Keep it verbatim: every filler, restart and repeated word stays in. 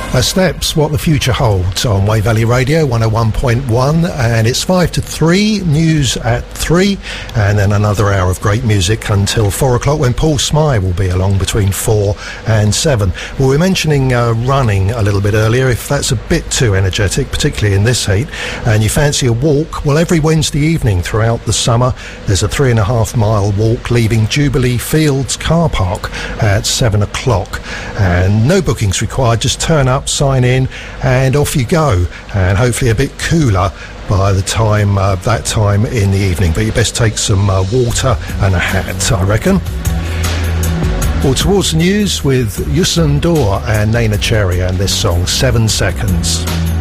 Uh, Steps, What the Future Holds on Wave Valley Radio one oh one point one, and it's five to three, news at three, and then another hour of great music until four o'clock when Paul Smythe will be along between four and seven. Well, we were mentioning uh, running a little bit earlier. If that's a bit too energetic, particularly in this heat, and you fancy a walk, well, every Wednesday evening throughout the summer there's a three and a half mile walk leaving Jubilee Fields car park at seven o'clock, and no bookings required. Just turn up, sign in, and off you go, and hopefully a bit cooler by the time uh, that time in the evening, but you best take some uh, water and a hat, I reckon. Well, towards the news with Yusun Dor and Nana Cherry and this song Seven Seconds.